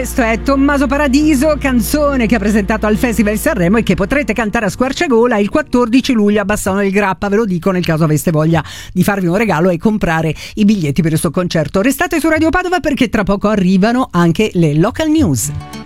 Questo è Tommaso Paradiso, canzone che ha presentato al Festival Sanremo e che potrete cantare a squarciagola il 14 luglio a Bassano del Grappa, ve lo dico nel caso aveste voglia di farvi un regalo e comprare i biglietti per il suo concerto. Restate su Radio Padova perché tra poco arrivano anche le local news.